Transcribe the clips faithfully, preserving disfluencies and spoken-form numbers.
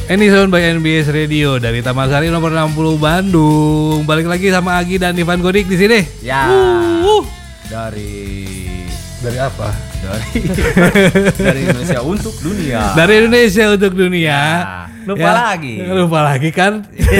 Anyzone by N B S Radio dari Taman Sari nomor enam puluh Bandung. Balik lagi sama Agi dan Ivan Godik di sini. Ya. Uh, uh. Dari dari apa? Dari dari Indonesia untuk dunia. Dari Indonesia untuk dunia. Ya. Lupa ya. lagi. Lupa lagi kan?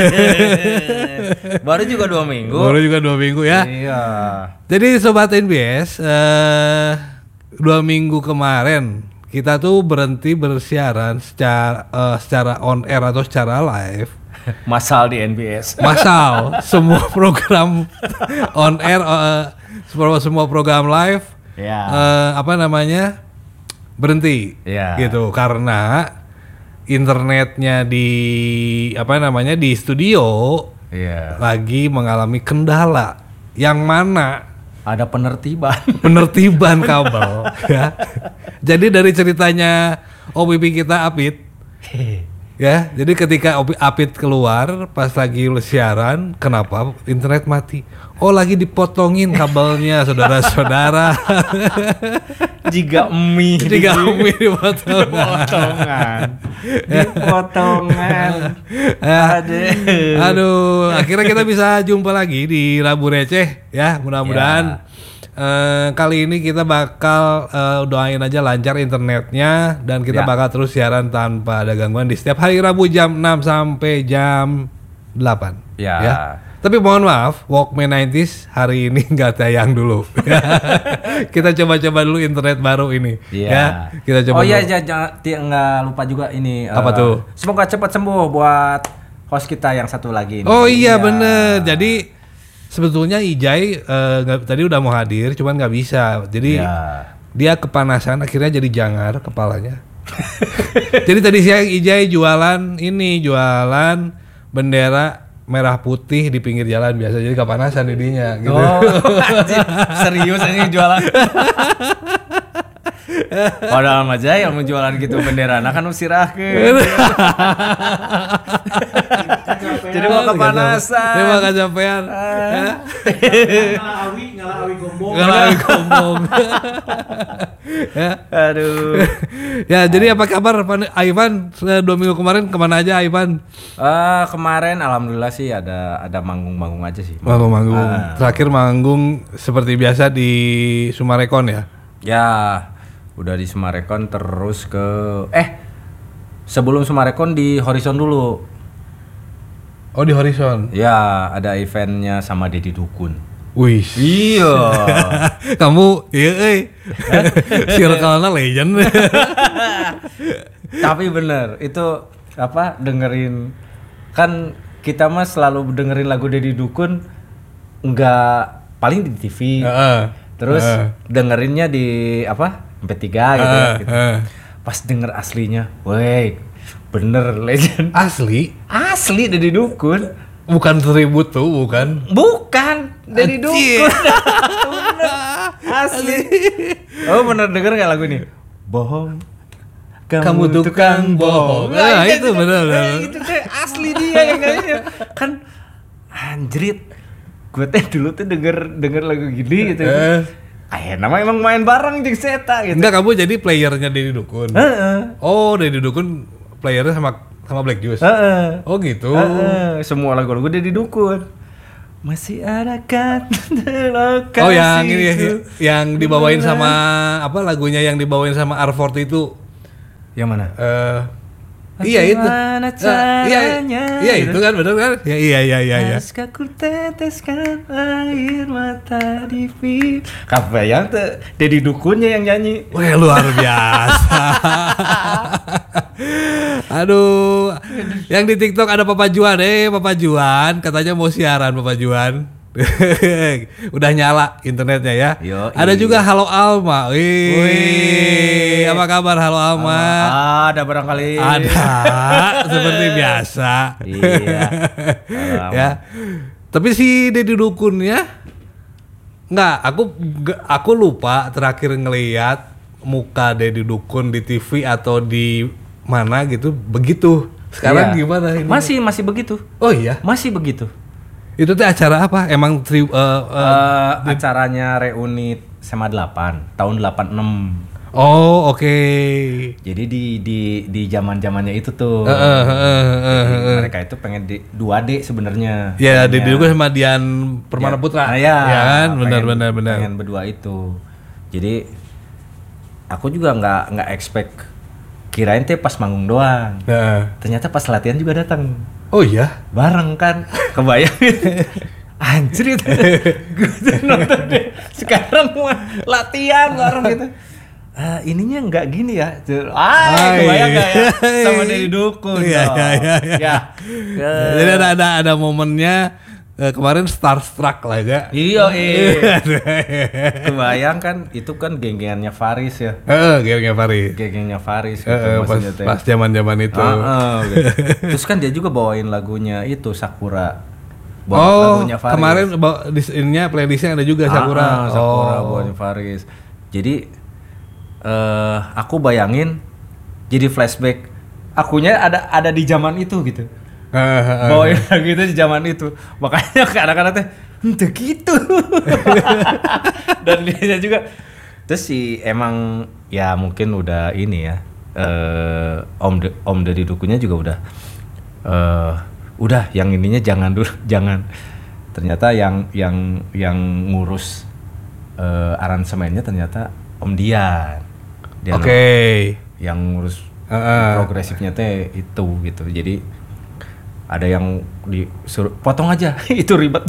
Baru juga dua minggu. Baru juga dua minggu ya. Iya. Jadi sobat N B S, uh, dua minggu kemarin kita tuh berhenti bersiaran secara uh, secara on air atau secara live. Massal di N B S. Massal, semua program on air, uh, semua semua program live, ya. uh, apa namanya berhenti, ya. gitu karena internetnya di apa namanya di studio ya. lagi mengalami kendala, yang mana ada penertiban penertiban kabel ya. Jadi dari ceritanya O B P kita Apit ya, jadi ketika Apit keluar pas lagi siaran, kenapa internet mati? Oh, lagi dipotongin kabelnya, saudara-saudara. Jika mie Jika mie dipotong. Potongan Dipotongan Aduh. Aduh, akhirnya kita bisa jumpa lagi di Rabu Receh ya, mudah-mudahan. Ya. Uh, kali ini kita bakal uh, doain aja lancar internetnya dan kita ya. bakal terus siaran tanpa ada gangguan di setiap hari Rabu jam enam sampai jam delapan. Ya. ya. Tapi mohon maaf, Walkman sembilan puluhan hari ini nggak tayang dulu. Kita coba-coba dulu internet baru ini. Ya. ya. Kita coba. Oh iya, jangan nggak lupa juga ini. Apa uh, tuh? Semoga cepat sembuh buat host kita yang satu lagi ini. Oh iya ya. bener. Jadi sebetulnya Ijay uh, gak, tadi udah mau hadir, cuman nggak bisa. Jadi ya. dia kepanasan, akhirnya jadi jangar kepalanya. Jadi tadi siang Ijay jualan ini, jualan bendera merah putih di pinggir jalan biasa, jadi kepanasan didinya. Gitu. Oh, anjir, serius ini jualan. Padahal aja yang menjualan gitu bendera, nah kan usirahkeun. Jadi mau kepanasan. Dia mah kecapean. Ngalawi, ngalawi gombong. Ngalawi gombong. Ya. Aduh. Ya, jadi apa kabar Ivan? Dua minggu kemarin kemana aja Ivan? Uh, kemarin alhamdulillah sih ada ada manggung-manggung aja sih. Manggung-manggung. Uh. Terakhir manggung seperti biasa di Sumarekon ya? Ya, udah di Sumarekon terus ke eh sebelum Sumarekon di Horizon dulu. Oh, di Horizon. Ya, ada eventnya sama Deddy Dukun. Wih. Iya. Kamu iya euy. Circle-na legend. Tapi bener, itu apa dengerin, kan kita mah selalu dengerin lagu Deddy Dukun enggak paling di T V. Uh-uh. Terus uh. dengerinnya di apa? M P tiga gitu, uh, gitu. Uh. Pas denger aslinya, woi, bener legend. Asli? Asli Deddy Dukun. Bukan tribut tuh, bukan? Bukan, Deddy Dukun. Bener, asli. Oh bener, denger gak lagu ini? Bohong, kamu, kamu tukang bohong. Nah, nah itu bener. Nah, itu kayak asli dia yang kayaknya. Kan anjrit. Gue teh dulu tuh denger denger lagu gini gitu. Eh. Kayak nama emang main bareng jeung seta gitu. Enggak, kamu jadi playernya Deddy Dukun. Heeh. Oh, Deddy Dukun playernya sama sama Black Juice. Heeh. Oh gitu. Heeh. Semua lagu-lagu Deddy Dukun. Masih ada kan lokasiku. Oh, yang ini yang dibawain sama apa lagunya yang dibawain sama R empat itu. Yang mana? Eh uh, Iya itu. Nah, iya, iya itu kan benar kan? Ya, iya iya iya iya. Haruskah ku teteskan air mata di pipi. Kafe yang tuh Deddy Dukunnya yang nyanyi. Wah, luar biasa. Aduh. Yang di TikTok ada Papa Juan, eh Papa Juan katanya mau siaran Papa Juan. Udah nyala internetnya ya. Yo, ada juga Halo Alma. Wih. Wih. Apa kabar Halo Alma? Ah, ada barangkali. Ada. Seperti biasa. Iya. Ya. Tapi si Deddy Dukun ya, nggak. Aku aku lupa terakhir ngelihat muka Deddy Dukun di T V atau di mana gitu. Begitu. Sekarang iya. Gimana ini? Masih masih begitu. Oh iya. Masih begitu. Itu tuh acara apa? Emang tri, uh, uh, uh, acaranya reuni S E M A delapan tahun delapan enam. Oh oke. Okay. Jadi di di di zaman zamannya itu tuh. Uh, uh, uh, uh, uh. Mereka itu pengen di dua D sebenarnya. Ya di dulu sama Dian Permana ya. Putra. Nah, ya, ya kan benar benar benar. Pengen berdua itu. Jadi aku juga nggak nggak expect, kirain teh pas manggung doang. Uh. Ternyata pas latihan juga datang. Oh iya, bareng kan. Kebayang. Anjir itu. Gue nonton deh. Sekarang mah latihan bareng gitu. Uh, ininya nggak gini ya, ah kebayang nggak ya sama Deddy Dukun. Iya iya iya. Ya. Uh, Jadi ada ada ada momennya uh, kemarin starstruck lah ya. Iya iya. Kebayang kan itu kan geng-gengannya Faris ya. Heeh, uh, geng-gengnya Faris. Geng-gengnya Faris. Gitu, uh, pas pas zaman-zaman itu. Uh, uh, gitu. Terus kan dia juga bawain lagunya itu Sakura. Bawa oh lagunya Faris. Kemarin bawa di ininya playlistnya ada juga Sakura. Uh, uh, Sakura oh. bawain Faris. Jadi Uh, aku bayangin jadi flashback akunya ada ada di zaman itu gitu. Uh, uh, uh. Bawain lagu itu di zaman itu. Makanya kadang-kadang teh ente gitu. Dan dia juga terus si emang ya mungkin udah ini ya. Uh, Om de, Om Deddy Dukunnya juga udah uh, udah yang ininya jangan dulu, jangan. Ternyata yang yang yang ngurus uh, aransemennya ternyata Om Dian. Oke, okay. Yang ngurus uh-uh. progresifnya teh itu gitu. Jadi ada yang disuruh potong aja, itu ribet.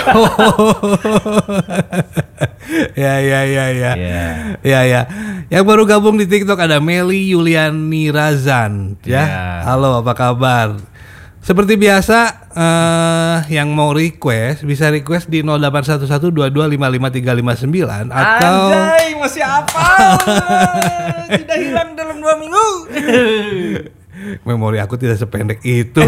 ya ya ya ya. Yeah. Ya ya. Yang baru gabung di TikTok ada Meli Yuliani Razan ya. Yeah. Halo, apa kabar? Seperti biasa, uh, yang mau request bisa request di nol delapan satu satu dua dua lima lima tiga lima sembilan atau Anjay, masih apa? Tidak hilang dalam dua minggu. Memori aku tidak sependek itu.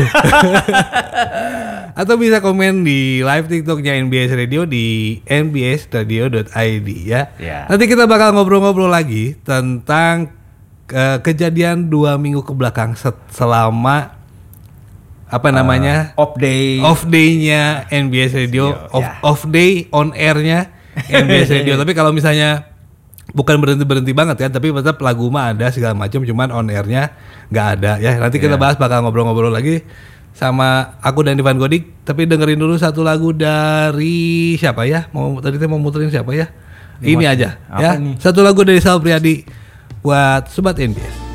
Atau bisa komen di live TikToknya N B S Radio di n b s radio dot i d ya. Yeah. Nanti kita bakal ngobrol-ngobrol lagi tentang uh, kejadian dua minggu ke belakang selama apa namanya uh, off day off day-nya N B S Radio, off, yeah. off day on air-nya N B S Radio. Tapi kalau misalnya bukan berhenti-berhenti banget kan, tapi tetap lagu mah ada segala macam, cuman on air-nya nggak ada ya. Nanti kita yeah. bahas, bakal ngobrol-ngobrol lagi sama aku dan Ivan Godik. Tapi dengerin dulu satu lagu dari siapa ya? Mau tadi kita mau muterin siapa ya? Ini, ini aja ya. Nih? Satu lagu dari Sal Priadi buat Sobat N B S.